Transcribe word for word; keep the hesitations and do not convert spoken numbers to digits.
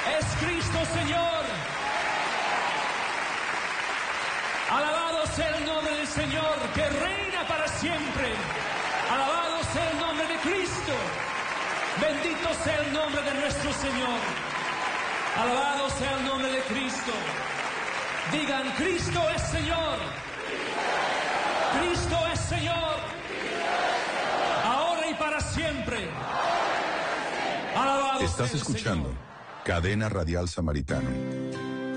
Es Cristo, Señor. Alabado sea el nombre del Señor, que reina para siempre. Alabado sea el nombre de Cristo. Bendito sea el nombre de nuestro Señor. Alabado sea el nombre de Cristo. Digan, Cristo es Señor. Cristo es Señor. Ahora y para siempre. Alabado Estás sea el escuchando Señor. Cadena Radial Samaritano.